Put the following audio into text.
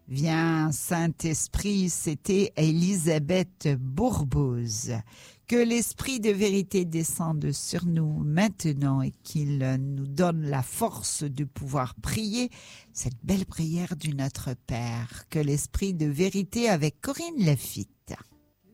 Viens, Saint-Esprit, c'était Élisabeth Bourbouze. Que l'Esprit de vérité descende sur nous maintenant et qu'il nous donne la force de pouvoir prier cette belle prière du Notre Père. Que l'Esprit de vérité avec Corinne Laffitte.